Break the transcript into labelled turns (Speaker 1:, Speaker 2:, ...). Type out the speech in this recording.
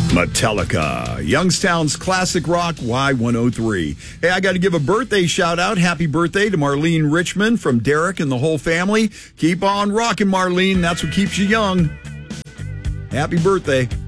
Speaker 1: Metallica, Youngstown's classic rock, Y103. Hey, I got to give a birthday shout out. Happy birthday to Marlene Richmond from Derek and the whole family. Keep on rocking, Marlene. That's what keeps you young. Happy birthday.